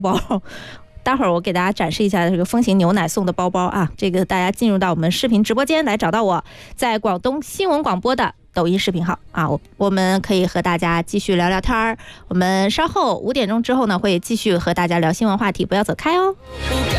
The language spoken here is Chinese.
包。待会儿我给大家展示一下这个风行牛奶送的包包啊，这个大家进入到我们视频直播间来找到我，在广东新闻广播的抖音视频号啊，我们可以和大家继续聊聊天儿。我们稍后5点钟之后呢，会继续和大家聊新闻话题，不要走开哦。